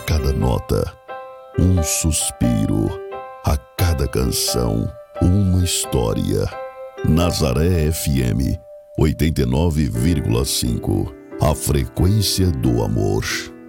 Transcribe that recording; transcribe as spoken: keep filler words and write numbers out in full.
cada nota, um suspiro, a cada canção, uma história. Nazaré F M, oitenta e nove vírgula cinco, a frequência do amor.